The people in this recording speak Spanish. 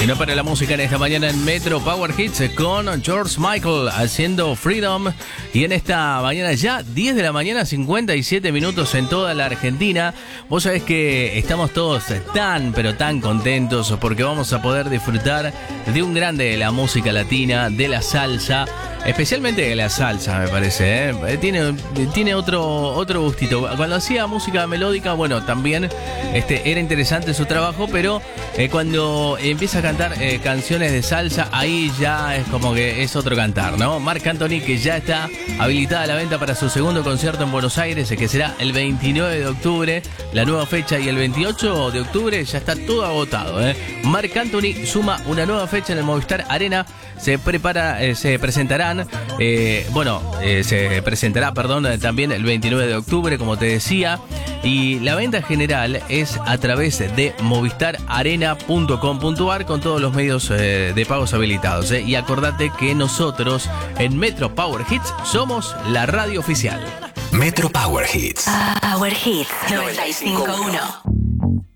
Y no para la música en esta mañana en Metro Power Hits con George Michael haciendo Freedom. Y en esta mañana ya 10 de la mañana, 57 minutos en toda la Argentina. Vos sabés que estamos todos tan, pero tan contentos porque vamos a poder disfrutar de un grande de la música latina, de la salsa. Especialmente de la salsa, me parece, ¿eh? Tiene otro gustito. Cuando hacía música melódica, bueno, también era interesante su trabajo, pero cuando empieza a cantar canciones de salsa, ahí ya es como que es otro cantar, ¿no? Marc Anthony, que ya está habilitada la venta para su segundo concierto en Buenos Aires, que será el 29 de octubre, la nueva fecha, y el 28 de octubre ya está todo agotado, ¿eh? Marc Anthony suma una nueva fecha en el Movistar Arena. Se presentará también el 29 de octubre, como te decía, y la venta general es a través de movistararena.com.ar con todos los medios de pagos habilitados, ¿eh? Y acordate que nosotros en Metro Power Hits somos la radio oficial. Metro Power Hits. Power Hits 95.1.